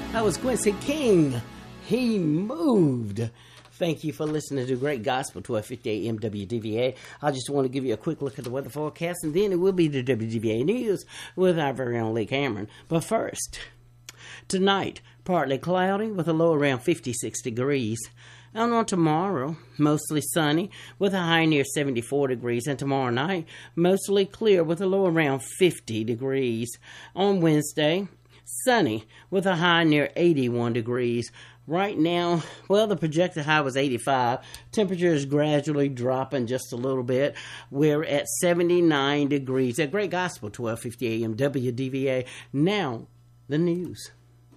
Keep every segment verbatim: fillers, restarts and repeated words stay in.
That was Quincy King. He moved. Thank you for listening to Great Gospel, twelve fifty A M W D V A. I just want to give you a quick look at the weather forecast, and then it will be the W D V A News with our very own Lee Cameron. But first, tonight, partly cloudy with a low around fifty-six degrees. And on tomorrow, mostly sunny with a high near seventy-four degrees. And tomorrow night, mostly clear with a low around fifty degrees. On Wednesday, sunny with a high near eighty-one degrees. Right now, well, the projected high was eighty-five. Temperature is gradually dropping just a little bit. We're at seventy-nine degrees at Great Gospel, twelve fifty A M W D V A. Now, the news.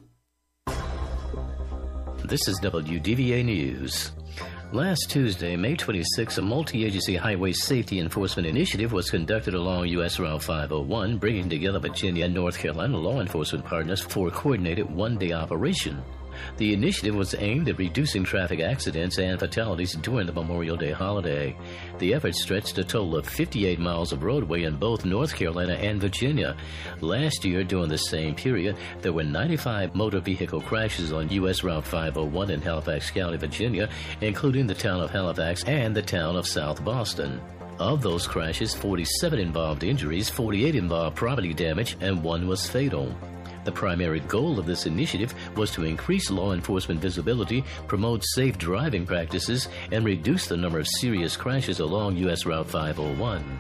This is W D V A News. Last Tuesday, May twenty-sixth, a multi-agency highway safety enforcement initiative was conducted along U S Route five oh one, bringing together Virginia and North Carolina law enforcement partners for a coordinated one-day operation. The initiative was aimed at reducing traffic accidents and fatalities during the Memorial Day holiday. The effort stretched a total of fifty-eight miles of roadway in both North Carolina and Virginia. Last year, during the same period, there were ninety-five motor vehicle crashes on U S Route five oh one in Halifax County, Virginia, including the town of Halifax and the town of South Boston. Of those crashes, forty-seven involved injuries, forty-eight involved property damage, and one was fatal. The primary goal of this initiative was to increase law enforcement visibility, promote safe driving practices, and reduce the number of serious crashes along U S Route five oh one.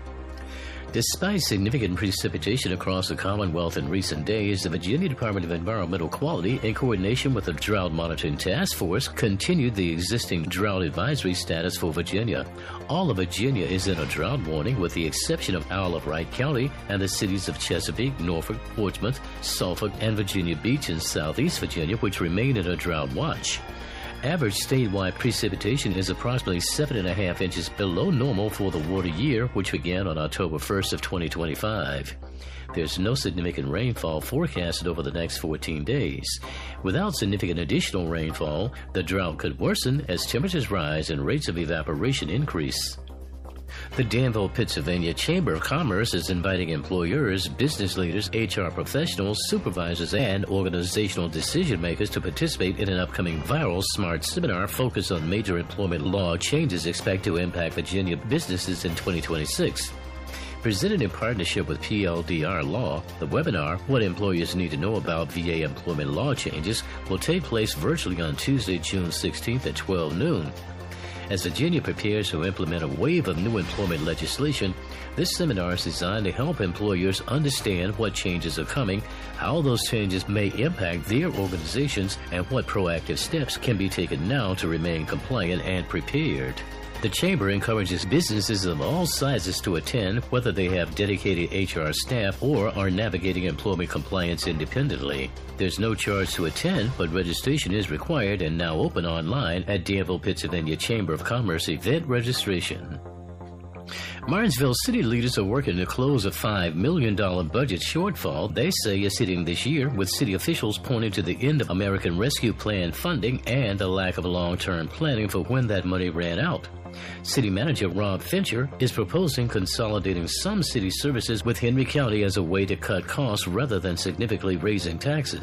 Despite significant precipitation across the Commonwealth in recent days, the Virginia Department of Environmental Quality, in coordination with the Drought Monitoring Task Force, continued the existing drought advisory status for Virginia. All of Virginia is in a drought warning with the exception of Isle of Wight County and the cities of Chesapeake, Norfolk, Portsmouth, Suffolk, and Virginia Beach in southeast Virginia, which remain in a drought watch. Average statewide precipitation is approximately seven and a half inches below normal for the water year, which began on October first of twenty twenty-five. There's no significant rainfall forecasted over the next fourteen days. Without significant additional rainfall, the drought could worsen as temperatures rise and rates of evaporation increase. The Danville, Pennsylvania Chamber of Commerce is inviting employers, business leaders, H R professionals, supervisors, and organizational decision makers to participate in an upcoming viral SMART seminar focused on major employment law changes expected to impact Virginia businesses in twenty twenty-six. Presented in partnership with P L D R Law, the webinar, What Employers Need to Know About V A Employment Law Changes, will take place virtually on Tuesday, June sixteenth at twelve noon. As Virginia prepares to implement a wave of new employment legislation, this seminar is designed to help employers understand what changes are coming, how those changes may impact their organizations, and what proactive steps can be taken now to remain compliant and prepared. The Chamber encourages businesses of all sizes to attend, whether they have dedicated H R staff or are navigating employment compliance independently. There's no charge to attend, but registration is required and now open online at Danville, Pennsylvania Chamber of Commerce event registration. Martinsville city leaders are working to close a five million dollars budget shortfall they say is hitting this year, with city officials pointing to the end of American Rescue Plan funding and a lack of long-term planning for when that money ran out. City Manager Rob Fincher is proposing consolidating some city services with Henry County as a way to cut costs rather than significantly raising taxes.